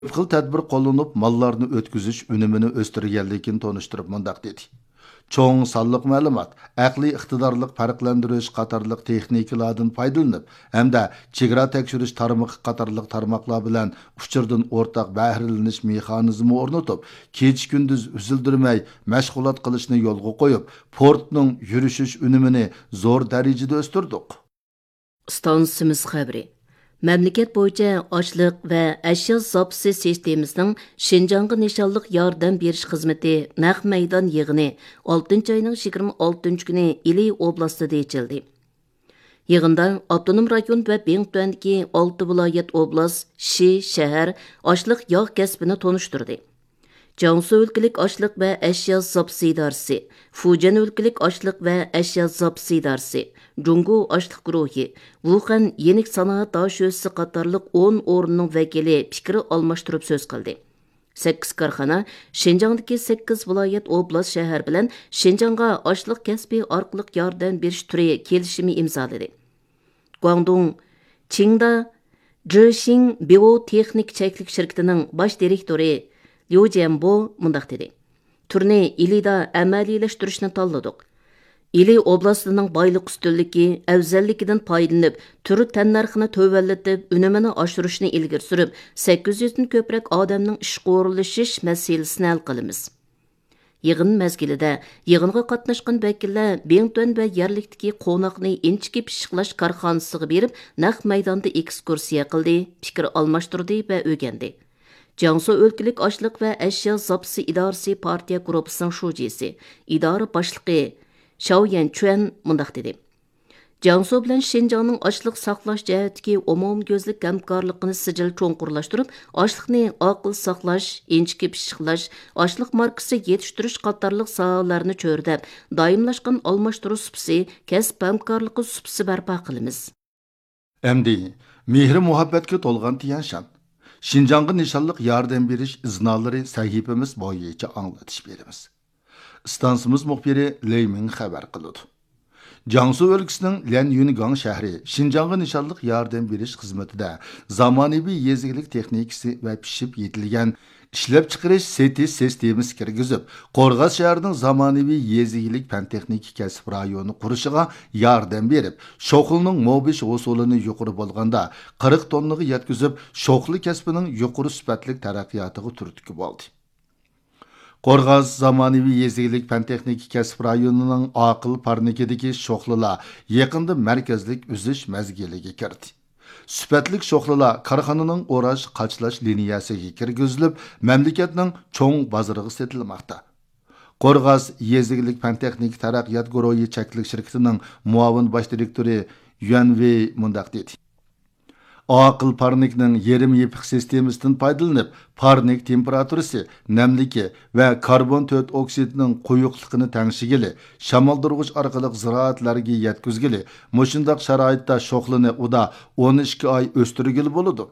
xil tədbir qo'llanib mallarni o'tkazish unumini o'stirganligini tonishtirib mundaq dedi. Çoğ sonliq ma'lumot, aqliy iqtidorliq farqlantirish qatorliq texnikalardan foydalanib, hamda chegara tekshirish tarmoqi qatorliq tarmoqlar bilan uchurdan o'rtaq bahrilanish mexanizmi o'rnatib, kech kunduz uzildirmay mashg'ulot qilishni yo'lga qo'yib, portning yurishish unumini zo'r darajada o'stirdik. Stansimiz xabari. Məmləkət boyunca açlıq və əşya zapsı sistemimizin Şinjanğa nişanlıq yardım beriş xizməti naq meydan yığını 6-cı ayının 26-cı günü İli oblastida içildi. Yığında Avtonom rayon və Bengtuandakı 6 vilayət oblast, Şi, şəhər açlıq yağ kəsbini tonuşturdu. Jiangsu өлкілік ашлық və əşya zapsı idarəsi, Fujian өлкілік ашлық və əşya zapsı idarəsi, Jungu ашлық guruhi, Wuhan yenik sanoat daşösi qatarlıq 10 o'rinning vakili fikri almashtirib so'z qildi. 8 korxona Şinjangdagi 8 viloyat oblast shahar bilan Şinjangga aшлық kasbi orqali yordam berish turi kelishimi imzoladi. Guangdong Qingda Zhixing Biotexnik cheklik shirkatining bosh direktori Liu Jianbo mundaq dedi. Turni İlida əməliləşdirishni tanladık. İli oblastining boyliq ustunligi, afzalligidan foydalanib, turi tannarxini tövəlletib, unumini oshirishni ilgari surib, 800 dan ko'proq odamning ishga o'rinlashish masalasini hal qilamiz. Yig'in mezgilida yig'inga qatnashgan vakillar Bengtuan va yerlikdagi qo'noqni inchki pishiqlash korxonasiga berib, naq maydonda ekskursiya qildi, fikr almashtirdi va o'rgandi. Jiangsu өлкілік ашлық və əşya zapsı idarəsi partiya qrupusының şujisi, idara başlıqı Xiao Yanquan mundaq dedi. Jiangsu bilan Şinjanның aшлық saqlash cəhətdəki umumgözlük həmkarlığını sicil çoğunqurlaşdırıb, aşlıqni aqıl saqlash, inchki pishiqlash, aşlıq markası yetiştirish qatarlıq sohalarni cho'rdab, doimlashgan almashtirish supsi, kasb hamkorligi supsi barpo qilamiz. Endi mehri muhabbatga to'lgan Tiyanshan Şinjanğa nişanlıq yardım beriş iznalları sahibimiz boyunca anlatış berimiz. İstansımız muhbiri Leymin xabar qılıdı. Jiangsu өлkəsinin Lianyungang şəhəri Şinjanğa nişanlıq yardım beriş xizmətində zamonaviy yezilik texnikası və pişib yetilgan İşlep çıkarış seti sistemimiz kirgizib, Qorğaz şəhərinin zamonaviy yezilik fan texnik kasb rayonu qurishig'a yordam berib, shoxlining mobish usulini yuqori bo'lganda 40 tonnaga yetkazib, shoxli kasbining yuqori sifatli taraqqiyotiga turtki bo'ldi. Qorğaz zamonaviy yezilik fan texnik kasb rayonining aqil parnikidagi shoxlilar yaqinda markazlik uzish mazgiliga kirdi. Süpetlik şoxlular karxananing o'rash qachlash liniyasiga kirgizilib, mamlakatning cho'ng bozoriga setilmoqda. Qorğaz yezilik fan texnik taraqqiyot guruhi cheklik shirkatining muavin bosh direktori Yuanwei mundaq dedi. Aqil parnikning yerim yepiq sistemasidan foydalanib, parnik temperaturasi, namligi va karbon 4 oksidining quyuqligini tengshigili, shamoldurg'ich orqali ziroatlarga yetkazgili, mushundaq sharoitda shoxlini uda 12 oy o'stirgili bo'ladi.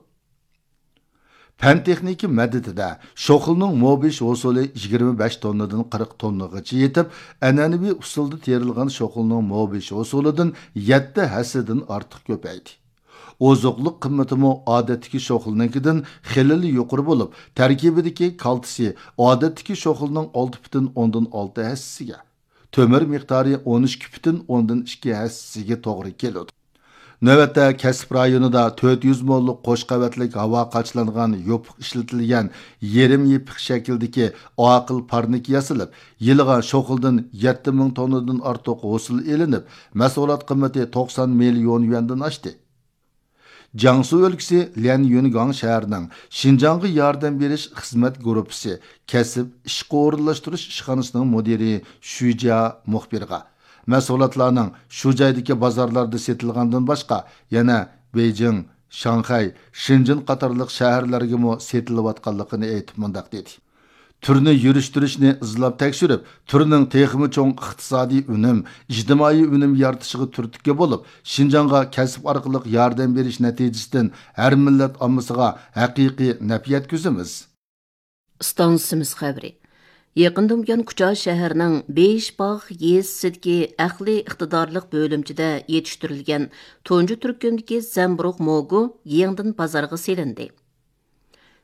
Fan texniki madadida shoxlining mobish usuli 25 tonnadan 40 tonnagacha yetib, an'anaviy usulda terilgan shoxlining mobish usulidan 7 hassadan ortiq ko'paydi. Ozuqluq qimmatimi odatdagi shoxilnikidan xilili yuqori bo'lib, tarkibidagi kalsiy odatdagi shoxilning 6,6 hassasiga, to'mir miqdori 12,2 hassasiga to'g'ri keladi. Navbatda kasb rayonida 400 mollik qo'sh qavatlik havo qachlangan yopiq ishlatilgan yerim yepiq shakldagi aqil parnik yasilib, yiliga shoxildan 7000 tonnadan ortiq hosil elinib, mahsulot qimmati 90 million yuandan oshdi. Jiangsu өлкәсе Lianyungang şəhərinin Şinjanğa yardım beriş xizmət qrupsi kasb ishqa o'rinlashtirish ishxonasining mudiri Shujia muxbirga mahsulotlarning shu joydagi bozorlarda setilgandan boshqa yana Beijing, Shanghai, Shenzhen qatorliq shaharlarga mo setilayotganligini aytib mundaq dedi. Turni yurishtirishni izlab tekshirib, turning texmi cho'ng iqtisodiy unum, ijtimoiy unum yaratishiga turtki bo'lib, Şinjanğa kasb orqali yordam berish natijasidan har millat ommasiga haqiqiy naf yetkazamiz. Stansimiz xabari. Yaqinda buyon Qucha shahrining Beshbog' yezisidagi aqliy iqtidorliq bo'limchida yetishtirilgan tunji turkumdagi zamburug' mogu yengdan bozorga selindi.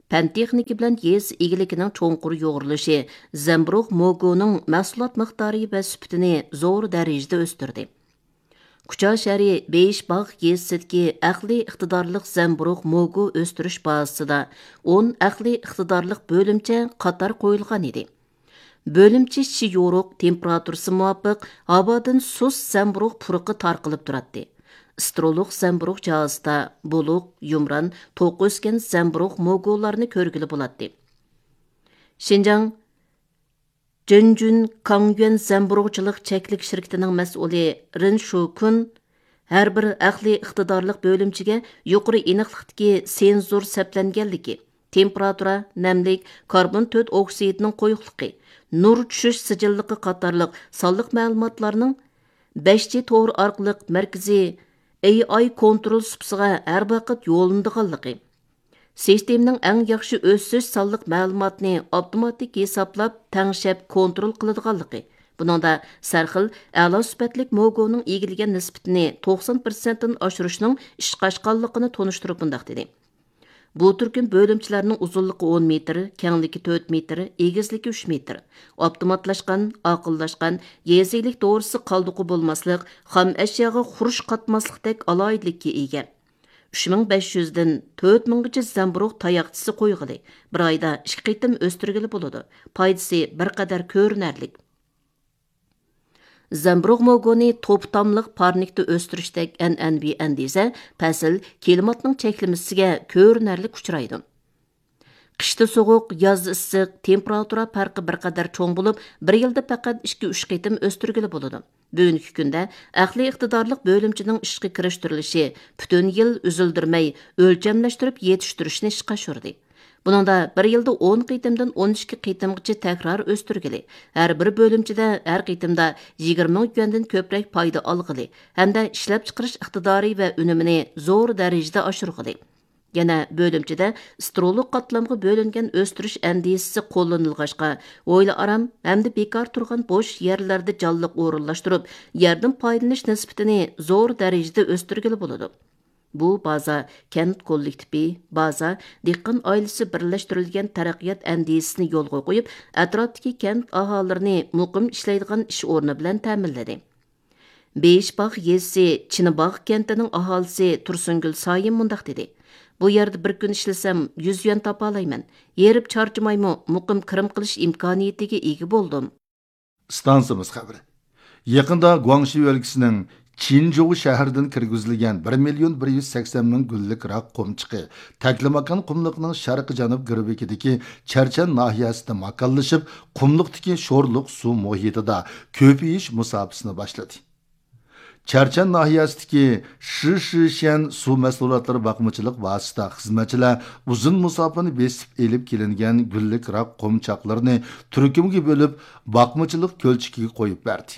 Pən texniki bilan yez egilikining cho'nqur yo'g'rilishi Zamburug Mogoning mahsulot miqdori va sifatini zo'r darajada o'stirdi. Kucha shari 5 bog' yezisidagi aqliy iqtidorliq Zamburug Mogo o'stirish bazasida 10 aqliy iqtidorliq bo'limcha qator qo'yilgan edi. Bölümçe işi yoruq, temperaturası muvafiq, havadan sus Zamburug puruqi tarqılıb turadi. Istroluq Zamburug cihazda buluq, yumran, toq o'sgan Zamburug mogolarni ko'rgili bo'ladi. Xinjiang Jinjun Kangyuan Zamburugchilik cheklik shirkatining mas'uli Rin Shukun har bir aqliy iqtidorliq bo'limchiga yuqori aniqlikdagi senzor saplanganligi, temperatura, namlik, karbon 4 oksidining qo'yuqligi, nur tushish sijilliqi qatorliq sonliq ma'lumotlarning 5G to'g'ri orqali markaziy AI kontrol supsiga har vaqt yo'lindiganligi, sistemaning eng yaxshi o'sish sonliq ma'lumotni avtomatik hisoblab tangshab kontrol qiladiganligi. Buningda sarxil a'lo sifatlik mogoning egilgan nisbatini 90% dan oshirishning ishqashqanligini tonishtirib bundaq dedi. Bu turkum bölümçilərinin uzunluğu 10 metr, kəngliki 4 metr, egizliki 3 metr. Optimatlashqan, aqıllaşqan, yezilik doğrusu qaldıqı bolmaslıq, xam əşyağa xuruş qatmaslıqdək alayidlikki ega. 3500-dən 4000-gıca Zamburug tayaqçısı qoyğılı. Bir ayda 2 qitim östürgili buludu. Paydası bir qadar körünərlik. Zamburug mogoni toptamlıq parnikda östürüşdək ənənvi əndizə, pəsil klimatның çəklimisiga körünərlik uçraydı. Qishda soğuq, yaz issiq, temperatura farqi bir qadar cho'ng bo'lib, bir yilda faqat 2-3 qitim östürgili buludu. Bugungi kunda aqliy iqtidorliq bo'limchining ishga kirishtirilishi butun yil uzildirmay o'lchamlashtirib yetishtirishni ishga oshirdi. Buningda bir yilda 10 qitimdan 12 qitimgacha takror o'stirgili. Har bir bo'limchida har qitimda 20 ming yuandan ko'proq foyda olg'ili hamda ishlab chiqarish iqtidori va unumini zo'r darajada oshirg'ili. Yana bo'limchida stroluk qatlamga bo'lingan o'stirish andisisi qo'llanilg'ashqa, o'yla aram hamda bekor turgan bo'sh yerlarda jonliq o'rinlashtirib, yerdan foydalanish nisbatini zo'r darajada o'stirgili bo'ladi. Bu baza kent kollektivi, baza dehqon oilasi birlashtirilgan taraqqiyot andisisini yo'lga qo'yib, atrofdagi kent aholilarini muqim ishlaydigan ish o'rni bilan ta'minladi. Beshbog' yezisi Chinibog' kentining aholisi Tursungul Soyim mundaq dedi. Bu yerda bir kun ishlasam 100 yuan topa olayman. Yerib charchamaymi muqim kirim qilish imkoniyatiga ega bo'ldim. Stansimiz xabari. Yaqinda Guangxi o'lkasining Chinzhou shahridan kirgizilgan 1.180.000 gullik rak qumchiqi Taklimakan qumliqning sharqi janub g'arbidagi Charchan nahiyasida makonlashib, qumliqdagi sho'rliq suv muhitida ko'payish musofasini boshladi. Charchan nahiyasidagi Shishishan suv mahsulotlari boqmachilik vosita xizmatchilar uzun musofani besib elib kelingan gullik rak qumchoqlarini turkumga bo'lib boqmachilik ko'lchikiga qo'yib berdi.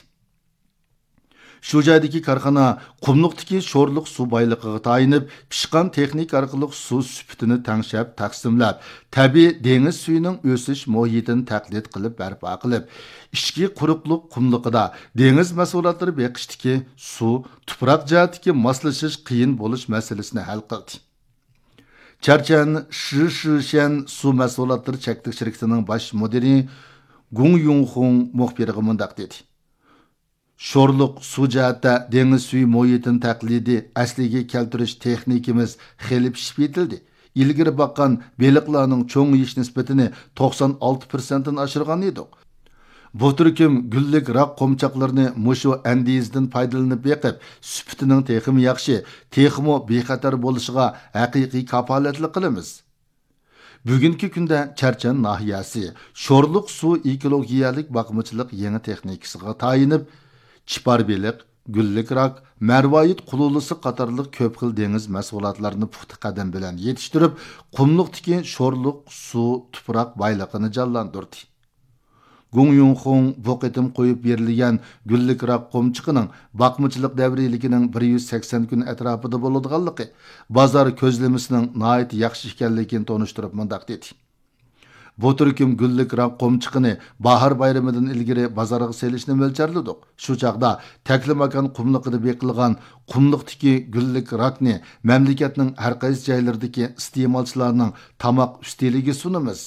Shu joydagi korxona qumliqdagi sho'rliq suv boyligiga tayinib, pishqan texnik orqali suv sifatini tangshab, taqsimlab, tabiiy dengiz suyining o'sish muhitini taqlid qilib barpo qilib, ichki quruqliq qumliqida dengiz mahsulotlari beqishdagi suv, tuproq jihatdagi moslashish qiyin bo'lish masalasini hal qildi. Charchan Shishishan suv mahsulotlari cheklik shirkatining bosh mudiri Gung Yunghong muxbiriga mundaq dedi. Sho'rliq suv jihatda dengiz suyi muhitini taqlidi asliga keltirish texnikimiz xeli pishib yetildi. Ilgari boqqan beliqlarning cho'ng yeyish nisbatini 96% dan oshirgan edik. Bu turkum gullik rak qumchoqlarini mushu andizdan foydalanib beqib, sifatining texmi yaxshi, texmo bexatar bo'lishiga haqiqiy kafolatli qilamiz. Bugungi kunda Charchan nahiyasi sho'rliq suv ekologiyalik boqmachilik yangi texnikasiga tayinib, Chipar beliq, gullik rak, marvoyit qululusi qatorliq ko'p xil dengiz mahsulotlarini puxta qadam bilan yetishtirib, qumliqdagi sho'rliq suv tuproq boyligini jonlantirdi. Gung Yunghong bu qitim qo'yib berilgan gullik rak qumchiqining boqmachilik davriyligining 180 kun atrofida bo'ladiganligi, bozor ko'zlamasining nihoyat yaxshi ekanligini tonishtirib mundaq dedi. Bu turkum güllik rak qomchiqini bahar bayramidan ilgari bozorga selishni mo'ljalladik. Shu chaqda Taklimakan qumliqida beqilgan qumliqdagi güllik rakni mamlakatning har qaysi joylaridagi iste'molchilarning tamoq ustiligiga sunamiz.